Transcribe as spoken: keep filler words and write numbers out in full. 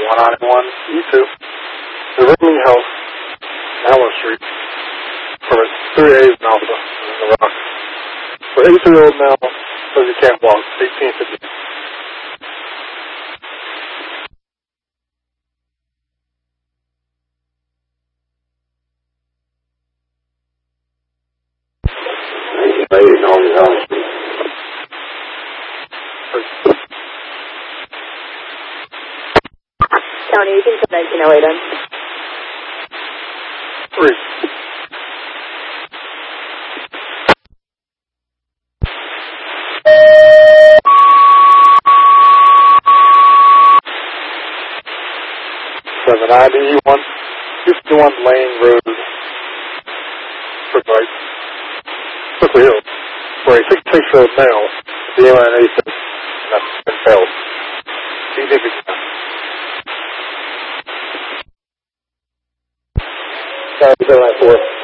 one ninety-one, E two, the Ringling House, Allen Street, for three A's and Alpha in the Rock. For eighty-three-year-old male, says he can't walk, eighteen fifty. Ladies on his own. Tony, you can send nineteen oh eight in. Three. Seven ninety one, fifty-one Lane Road, Quick Right, Quickly Hill, for a sixty-six-year-old male, the A N A says, and that's been failed. Significant. seven nine four.